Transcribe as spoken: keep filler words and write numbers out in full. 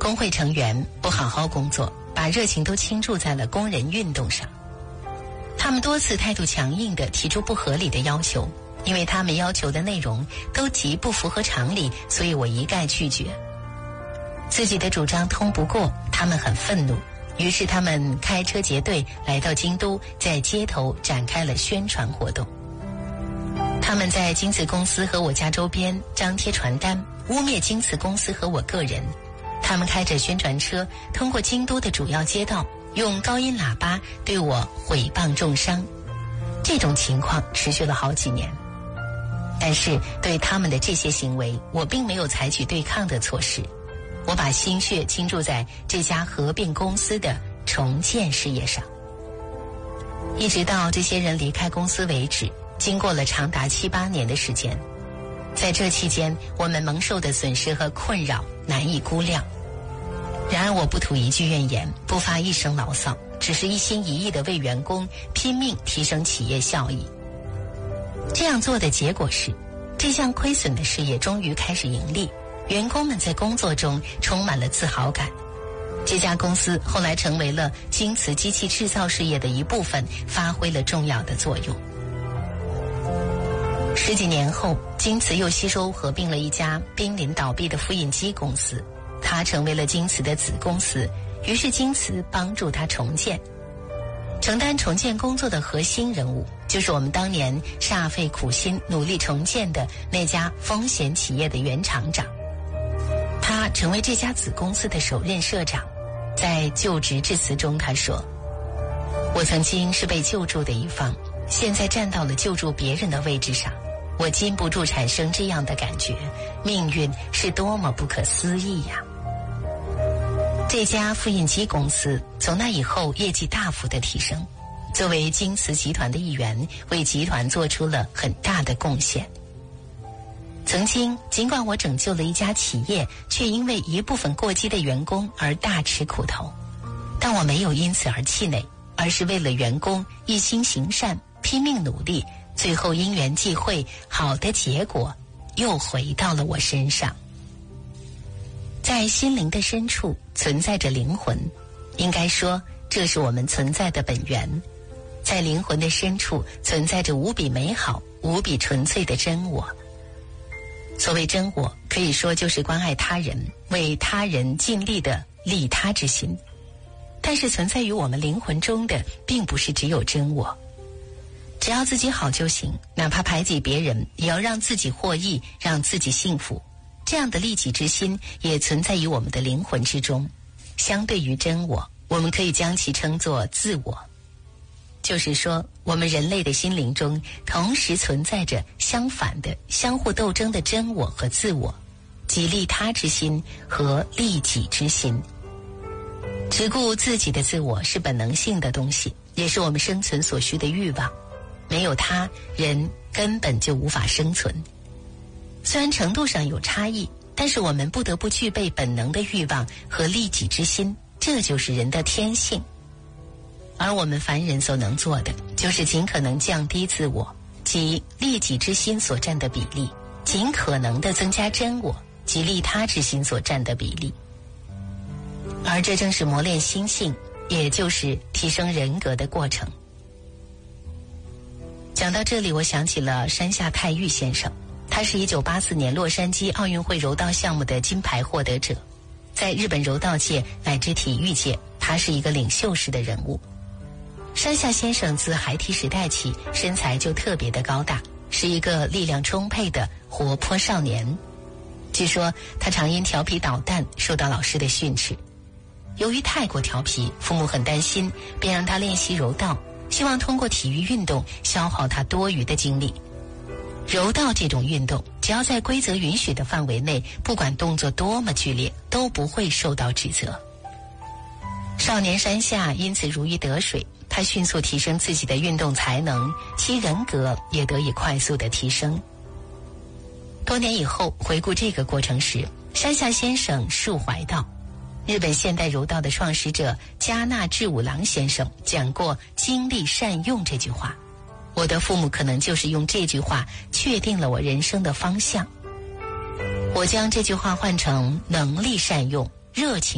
工会成员不好好工作，把热情都倾注在了工人运动上。他们多次态度强硬地提出不合理的要求，因为他们要求的内容都极不符合常理，所以我一概拒绝。自己的主张通不过，他们很愤怒，于是他们开车结队来到京都，在街头展开了宣传活动。他们在京瓷公司和我家周边张贴传单，污蔑京瓷公司和我个人。他们开着宣传车通过京都的主要街道，用高音喇叭对我毁谤重伤。这种情况持续了好几年，但是对他们的这些行为，我并没有采取对抗的措施。我把心血倾注在这家合并公司的重建事业上，一直到这些人离开公司为止，经过了长达七八年的时间。在这期间，我们蒙受的损失和困扰难以估量。然而我不吐一句怨言，不发一声牢骚，只是一心一意地为员工拼命提升企业效益。这样做的结果是，这项亏损的事业终于开始盈利，员工们在工作中充满了自豪感。这家公司后来成为了京瓷机器制造事业的一部分，发挥了重要的作用。十几年后，京瓷又吸收合并了一家濒临倒闭的复印机公司，它成为了京瓷的子公司，于是京瓷帮助它重建。承担重建工作的核心人物，就是我们当年煞费苦心努力重建的那家风险企业的原厂长。他成为这家子公司的首任社长。在就职致辞中他说，我曾经是被救助的一方，现在站到了救助别人的位置上，我禁不住产生这样的感觉，命运是多么不可思议呀！这家复印机公司从那以后业绩大幅的提升，作为京瓷集团的一员，为集团做出了很大的贡献。曾经，尽管我拯救了一家企业，却因为一部分过激的员工而大吃苦头，但我没有因此而气馁，而是为了员工一心行善，拼命努力，最后因缘际会，好的结果又回到了我身上。在心灵的深处存在着灵魂，应该说这是我们存在的本源。在灵魂的深处存在着无比美好、无比纯粹的真我。所谓真我，可以说就是关爱他人、为他人尽力的利他之心。但是存在于我们灵魂中的并不是只有真我。只要自己好就行，哪怕排挤别人，也要让自己获益，让自己幸福。这样的利己之心也存在于我们的灵魂之中。相对于真我，我们可以将其称作自我。就是说，我们人类的心灵中同时存在着相反的、相互斗争的真我和自我，即利他之心和利己之心。只顾自己的自我是本能性的东西，也是我们生存所需的欲望。没有它，人根本就无法生存。虽然程度上有差异，但是我们不得不具备本能的欲望和利己之心，这就是人的天性。而我们凡人所能做的，就是尽可能降低自我即利己之心所占的比例，尽可能地增加真我即利他之心所占的比例。而这正是磨练心性，也就是提升人格的过程。讲到这里，我想起了山下泰裕先生，他是一九八四年洛杉矶奥运会柔道项目的金牌获得者，在日本柔道界乃至体育界，他是一个领袖式的人物。山下先生自孩提时代起，身材就特别的高大，是一个力量充沛的活泼少年。据说他常因调皮捣蛋受到老师的训斥，由于太过调皮，父母很担心，便让他练习柔道，希望通过体育运动消耗他多余的精力。柔道这种运动，只要在规则允许的范围内，不管动作多么剧烈，都不会受到指责。少年山下因此如鱼得水，他迅速提升自己的运动才能，其人格也得以快速的提升。多年以后回顾这个过程时，山下先生释怀道，日本现代柔道的创始者加纳志五郎先生讲过精力善用这句话，我的父母可能就是用这句话确定了我人生的方向。我将这句话换成能力善用、热情